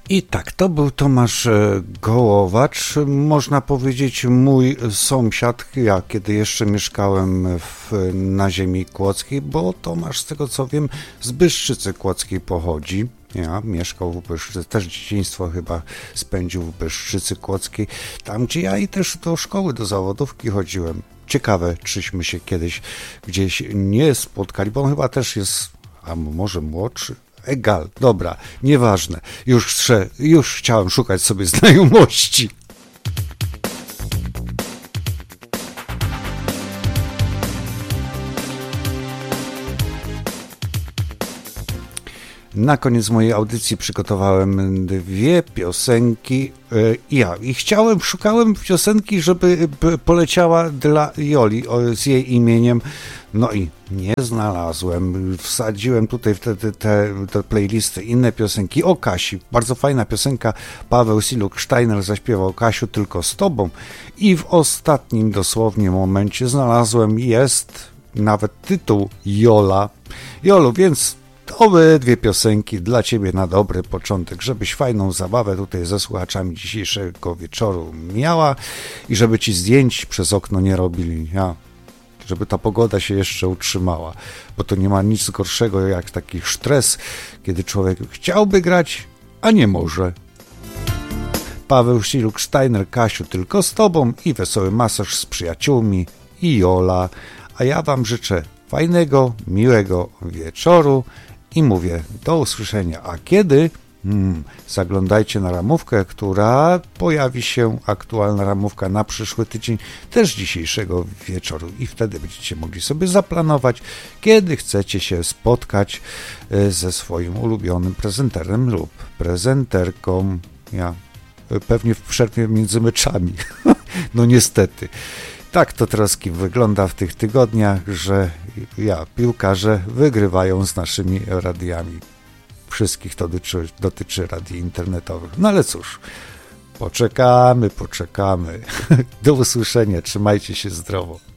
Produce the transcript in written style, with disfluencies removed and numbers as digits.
I tak, to był Tomasz Gołowacz, można powiedzieć mój sąsiad, ja kiedy jeszcze mieszkałem na ziemi kłodzkiej, bo Tomasz, z tego co wiem, z Bystrzycy Kłodzkiej pochodzi. Ja mieszkał w Bystrzycy, też dzieciństwo chyba spędził w Bystrzycy Kłodzkiej, tam gdzie ja i też do szkoły, do zawodówki chodziłem. Ciekawe, czyśmy się kiedyś gdzieś nie spotkali, bo on chyba też jest, a może młodszy? Egal, dobra, nieważne. Już chciałem szukać sobie znajomości. Na koniec mojej audycji przygotowałem 2 piosenki i szukałem piosenki, żeby poleciała dla Joli z jej imieniem, no i nie znalazłem. Wsadziłem tutaj w te playlisty inne piosenki o Kasi. Bardzo fajna piosenka, Paweł Siluk-Steiner zaśpiewał Kasiu tylko z tobą i w ostatnim dosłownie momencie znalazłem, jest nawet tytuł Jola. Jolu, więc obydwie piosenki dla ciebie na dobry początek, żebyś fajną zabawę tutaj ze słuchaczami dzisiejszego wieczoru miała i żeby ci zdjęć przez okno nie robili, żeby ta pogoda się jeszcze utrzymała, bo to nie ma nic gorszego jak taki stres, kiedy człowiek chciałby grać, a nie może. Paweł Siluk-Steiner, Kasiu tylko z tobą i wesoły masaż z przyjaciółmi i Jola, a ja wam życzę fajnego, miłego wieczoru i mówię do usłyszenia. A kiedy? Zaglądajcie na ramówkę, która pojawi się, aktualna ramówka na przyszły tydzień, też dzisiejszego wieczoru i wtedy będziecie mogli sobie zaplanować, kiedy chcecie się spotkać ze swoim ulubionym prezenterem lub prezenterką. Pewnie w przerwie między meczami. No niestety. Tak to teraz wygląda w tych tygodniach, że piłkarze wygrywają z naszymi radiami. Wszystkich to dotyczy radii internetowych. No ale cóż, poczekamy. Do usłyszenia, trzymajcie się zdrowo.